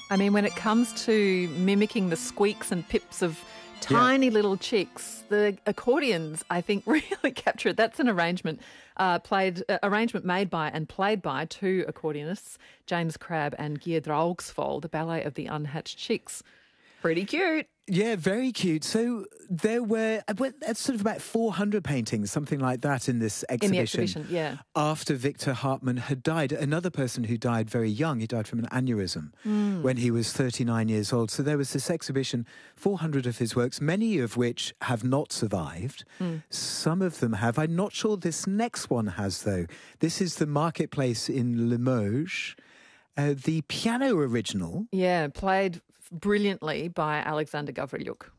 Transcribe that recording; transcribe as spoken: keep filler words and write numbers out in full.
I mean, when it comes to mimicking the squeaks and pips of tiny yeah. little chicks, the accordions, I think, really capture it. That's an arrangement uh, played, uh, arrangement made by and played by two accordionists, James Crabb and Geir Draugsvoll, the ballet of the Unhatched Chicks. Pretty cute. Yeah, very cute. So there were that's sort of about four hundred paintings, something like that, in this exhibition. In the exhibition, yeah. After Victor Hartmann had died, another person who died very young. He died from an aneurysm mm. when he was thirty-nine years old. So there was this exhibition, four hundred of his works, many of which have not survived. Mm. Some of them have. I'm not sure this next one has, though. This is the Marketplace in Limoges. Uh, the piano original. Yeah, played brilliantly by Alexander Gavrilyuk.